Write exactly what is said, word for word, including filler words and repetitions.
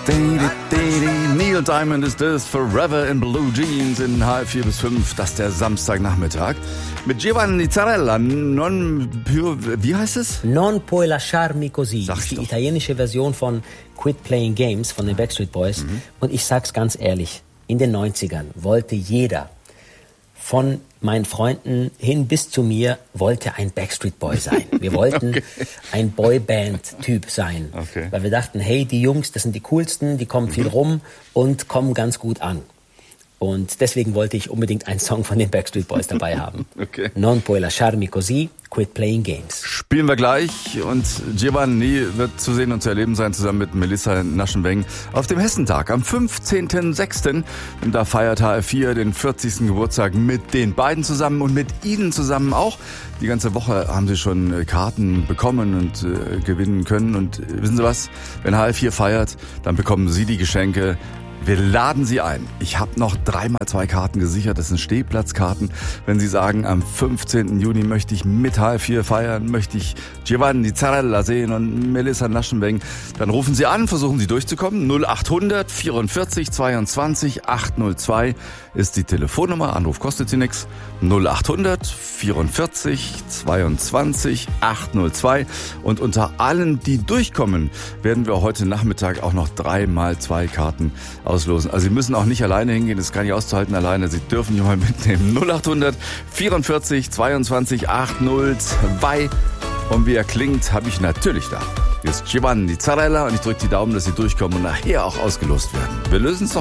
Neil Diamond ist das, Forever in Blue Jeans in halb vier bis fünf, das ist der Samstagnachmittag. Mit Giovanni Zarella, non più, wie heißt es? Non puoi lasciarmi così, Sag ist die doch. italienische Version von Quit Playing Games von den Backstreet Boys. Mhm. Und ich sag's ganz ehrlich, in den neunzigern wollte jeder, von meinen Freunden hin bis zu mir, wollte ein Backstreet Boy sein. Wir wollten okay. ein Boyband-Typ sein. Okay. Weil wir dachten, hey, die Jungs, das sind die coolsten, die kommen mhm. viel rum und kommen ganz gut an. Und deswegen wollte ich unbedingt einen Song von den Backstreet Boys dabei haben. Okay. Non puoi lasciarmi così, Quit Playing Games. Spielen wir gleich und Giovanni wird zu sehen und zu erleben sein, zusammen mit Melissa Naschenweng auf dem Hessentag am fünfzehnten sechsten Und da feiert H F vier den vierzigsten Geburtstag mit den beiden zusammen und mit Ihnen zusammen auch. Die ganze Woche haben Sie schon Karten bekommen und äh, gewinnen können. Und äh, wissen Sie was? Wenn H F vier feiert, dann bekommen Sie die Geschenke. Wir laden Sie ein. Ich habe noch dreimal zwei Karten gesichert. Das sind Stehplatzkarten. Wenn Sie sagen, am fünfzehnten Juni möchte ich mit H F vier feiern, möchte ich Giovanni Zarella sehen und Melissa Naschenweng, dann rufen Sie an, versuchen Sie durchzukommen. null achthundert vierundvierzig zweiundzwanzig achthundertzwei ist die Telefonnummer. Anruf kostet Sie nichts. null achthundert vierundvierzig zweiundzwanzig achthundertzwei. Und unter allen, die durchkommen, werden wir heute Nachmittag auch noch dreimal zwei Karten auslosen. Also Sie müssen auch nicht alleine hingehen, das ist gar nicht auszuhalten alleine. Sie dürfen jemanden mitnehmen. null achthundert vierundvierzig zweiundzwanzig achthundertzwei. Und wie er klingt, habe ich natürlich da. Hier ist Giovanni Zarella und ich drücke die Daumen, dass Sie durchkommen und nachher auch ausgelost werden. Wir lösen es doch